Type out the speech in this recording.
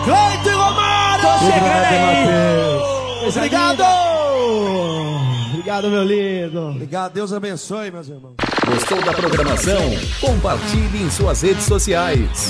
Cleiton e Romário! Tô chegando aí! Obrigado! Obrigado, meu lindo. Obrigado, Deus abençoe, meus irmãos. Gostou da programação? Compartilhe em suas redes sociais.